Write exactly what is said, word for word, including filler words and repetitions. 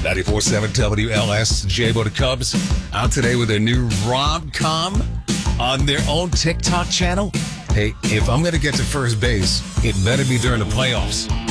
ninety-four point seven W L S, J-Bo the Cubs, out today with a new rom-com on their own TikTok channel. Hey, if I'm going to get to first base, it better be during the playoffs.